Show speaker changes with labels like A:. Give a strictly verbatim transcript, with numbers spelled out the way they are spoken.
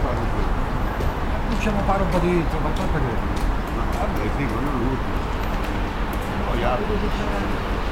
A: Facciamo fare un po' di qualcosa che...
B: Vabbè, sì, quello è l'ultimo. Poi altro.